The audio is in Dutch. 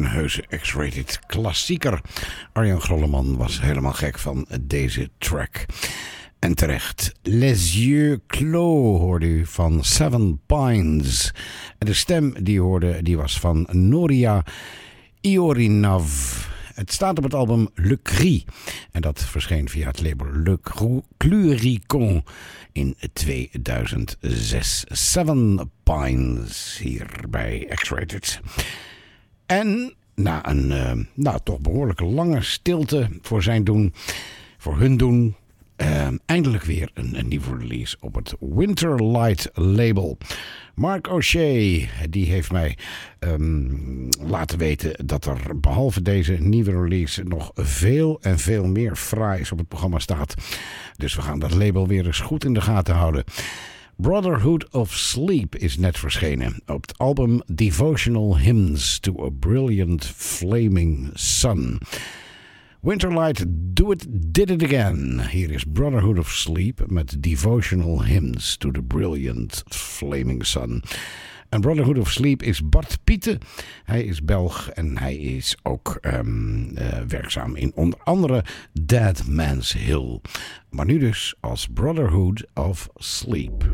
heuse X-rated klassieker. Arjan Grolleman was helemaal gek van deze track. En terecht, Les Yeux Clos hoorde u van Seven Pines. En de stem die je hoorde, die was van Noria Iorinov. Het staat op het album Le Cri. En dat verscheen via het label Le Cluricon in 2006. Seven Pines hier bij X-Rated. En na een toch behoorlijk lange stilte voor hun doen... eindelijk weer een nieuwe release op het Winterlight label. Mark O'Shea, die heeft mij laten weten dat er behalve deze nieuwe release nog veel en veel meer fraais op het programma staat. Dus we gaan dat label weer eens goed in de gaten houden. Brotherhood of Sleep is net verschenen op het album Devotional Hymns to a Brilliant Flaming Sun. Winterlight did it again. Hier is Brotherhood of Sleep met Devotional Hymns to the Brilliant Flaming Sun. En Brotherhood of Sleep is Bart Pieten. Hij is Belg en hij is ook werkzaam in onder andere Dead Man's Hill. Maar nu dus als Brotherhood of Sleep.